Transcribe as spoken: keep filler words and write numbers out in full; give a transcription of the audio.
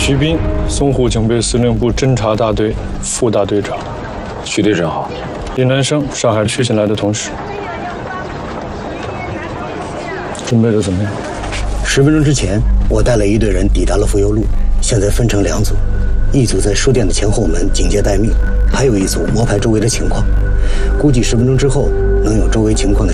徐斌，淞沪警备司令部侦察大队副大队长。 徐队长好。 李南生，上海区新来的同事。准备的怎么样？ 十分钟之前，我带了一队人抵达了富游路，现在分成两组，一组在书店的前后门警戒待命，还有一组摸排周围的情况。估计十分钟之后能有周围情况的